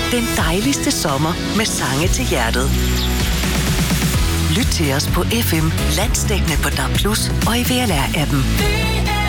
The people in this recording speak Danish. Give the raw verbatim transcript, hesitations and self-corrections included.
Den dejligste sommer med sange til hjertet. Lyt til os på F M, landsdækkende på D A B plus og i V L R-appen.